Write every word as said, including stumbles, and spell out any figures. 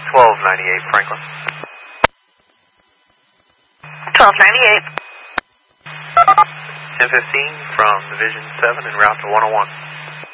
twelve ninety-eight Franklin. twelve ninety-eight. ten fifteen from Division seven en route to one oh one.